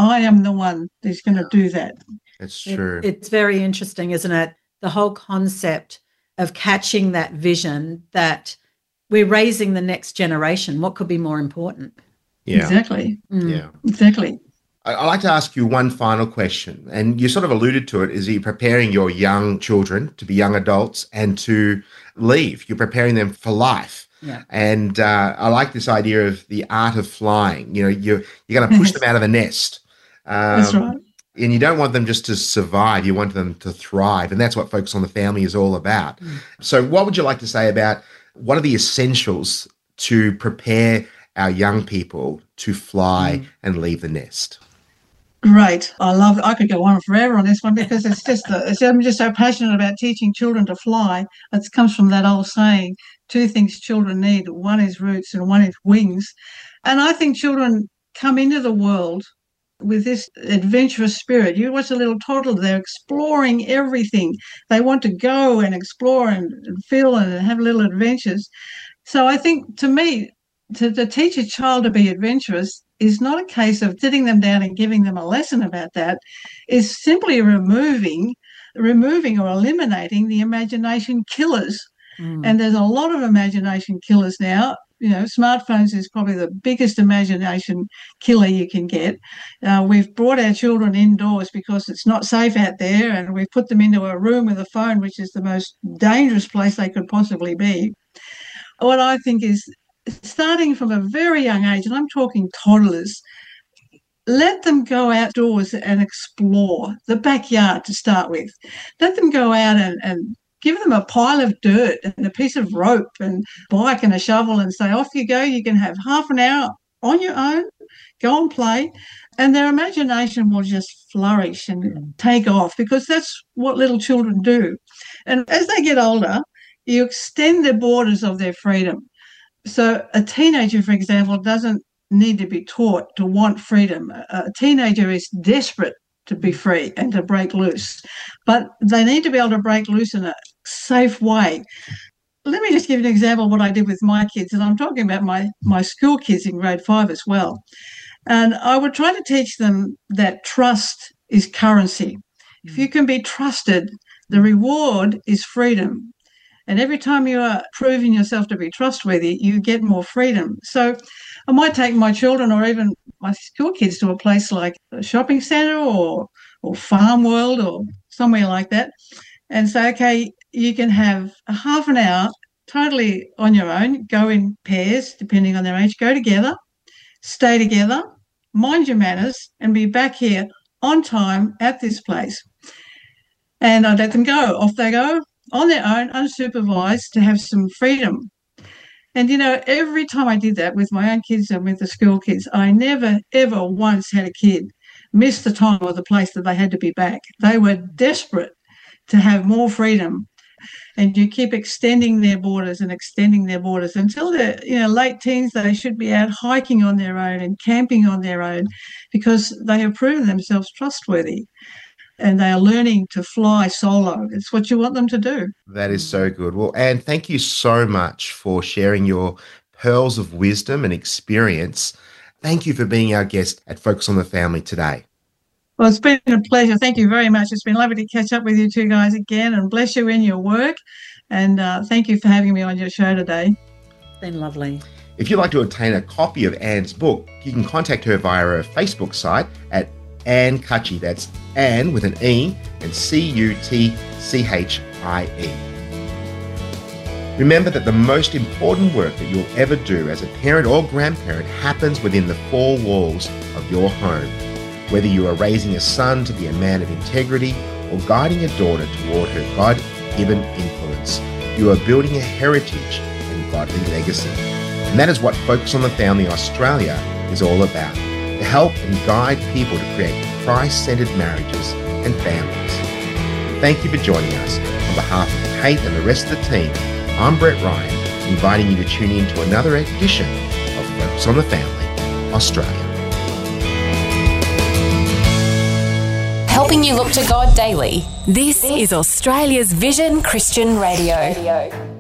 I am the one that's going to do that. It's true. It's very interesting, isn't it? The whole concept of catching that vision that we're raising the next generation. What could be more important? Yeah. Exactly. Yeah. Exactly. I'd like to ask you one final question, and you sort of alluded to it, is you're preparing your young children to be young adults and to leave. You're preparing them for life. Yeah. And I like this idea of the art of flying. You know, you're going to push them out of the nest. That's right. And you don't want them just to survive. You want them to thrive. And that's what Focus on the Family is all about. So what would you like to say about what are the essentials to prepare our young people to fly and leave the nest? Great. I could go on forever on this one because I'm just so passionate about teaching children to fly. It comes from that old saying, 2 things children need. One is roots and one is wings. And I think children come into the world with this adventurous spirit. You watch a little toddler, they're exploring everything. They want to go and explore and feel and have little adventures. So I think, to me, to teach a child to be adventurous is not a case of sitting them down and giving them a lesson about that. It's simply removing or eliminating the imagination killers. And there's a lot of imagination killers now. You know, smartphones is probably the biggest imagination killer you can get. We've brought our children indoors because it's not safe out there, and we've put them into a room with a phone, which is the most dangerous place they could possibly be. What I think is, starting from a very young age, and I'm talking toddlers, let them go outdoors and explore the backyard to start with. Let them go out and give them a pile of dirt and a piece of rope and bike and a shovel and say, off you go. You can have half an hour on your own, go and play. And their imagination will just flourish and take off, because that's what little children do. And as they get older, you extend the borders of their freedom. So a teenager, for example, doesn't need to be taught to want freedom. A teenager is desperate to be free and to break loose, but they need to be able to break loose in a safe way. Let me just give you an example of what I did with my kids, and I'm talking about my school kids in grade 5 as well. And I would try to teach them that trust is currency. If you can be trusted, the reward is freedom. And every time you are proving yourself to be trustworthy, you get more freedom. So I might take my children or even my school kids to a place like a shopping centre or Farm World or somewhere like that, and say, okay, you can have a half an hour totally on your own, go in pairs, depending on their age, go together, stay together, mind your manners, and be back here on time at this place. And I let them go. Off they go on their own, unsupervised, to have some freedom. And, you know, every time I did that with my own kids and with the school kids, I never, ever once had a kid miss the time or the place that they had to be back. They were desperate to have more freedom. And you keep extending their borders until they're, you know, late teens. They should be out hiking on their own and camping on their own, because they have proven themselves trustworthy. And they are learning to fly solo. It's what you want them to do. That is so good. Well, Anne, thank you so much for sharing your pearls of wisdom and experience. Thank you for being our guest at Focus on the Family today. Well, it's been a pleasure. Thank you very much. It's been lovely to catch up with you two guys again, and bless you in your work. And thank you for having me on your show today. It's been lovely. If you'd like to obtain a copy of Anne's book, you can contact her via her Facebook site at Anne Cutchie. That's Anne with an E and Cutchie. Remember that the most important work that you'll ever do as a parent or grandparent happens within the 4 walls of your home. Whether you are raising a son to be a man of integrity or guiding a daughter toward her God-given influence, you are building a heritage and godly legacy. And that is what Focus on the Family Australia is all about, to help and guide people to create Christ-centered marriages and families. Thank you for joining us. On behalf of Kate and the rest of the team, I'm Brett Ryan, inviting you to tune in to another edition of Focus on the Family Australia. Helping you look to God daily. This is Australia's Vision Christian Radio.